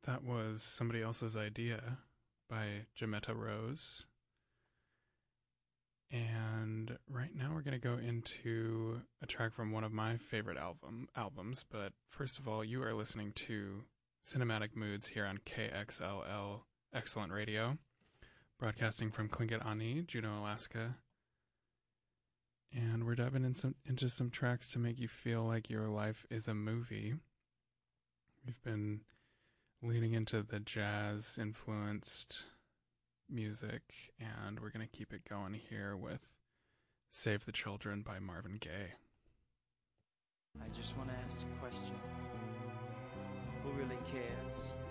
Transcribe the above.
That was Somebody Else's Idea by Jametta Rose. And right now we're going to go into a track from one of my favorite albums. But first of all, you are listening to Cinematic Moods here on KXLL Excellent Radio, broadcasting from Tlingit Ani, Juneau, Alaska. And we're diving into some tracks to make you feel like your life is a movie. We've been leaning into the jazz-influenced music, and we're going to keep it going here with Save the Children by Marvin Gaye. I just want to ask a question. Who really cares